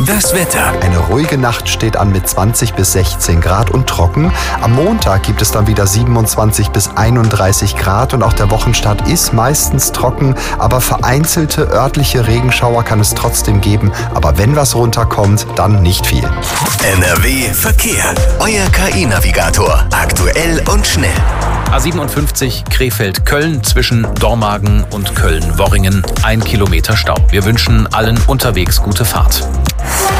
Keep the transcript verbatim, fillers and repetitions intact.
Das Wetter. Eine ruhige Nacht steht an mit zwanzig bis sechzehn Grad und trocken. Am Montag gibt es dann wieder siebenundzwanzig bis einunddreißig Grad und auch der Wochenstart ist meistens trocken, aber vereinzelte örtliche Regenschauer kann es trotzdem geben. Aber wenn was runterkommt, dann nicht viel. N R W Verkehr. Euer K I-Navigator. Aktuell und schnell. A siebenundfünfzig Krefeld-Köln zwischen Dormagen und Köln-Worringen. Ein Kilometer Stau. Wir wünschen allen unterwegs gute Fahrt.